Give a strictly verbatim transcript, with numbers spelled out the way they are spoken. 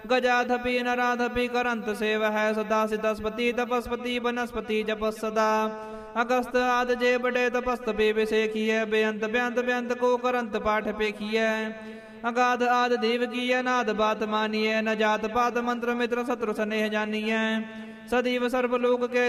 गजाधपि नराधपि करंत save है सदा सिद्धस्पति तपस्पति बनस्पति जपस सदा अगस्त आदि जे बड़े तपस्तपि विषेखिय बेअंत बेअंत बेअंत को करंत पाठ पेखिय अगाध आदि देव की नाद बात मानिय न जात पात मंत्र मित्र शत्रु स्नेह जानिय सदैव सर्वलोक के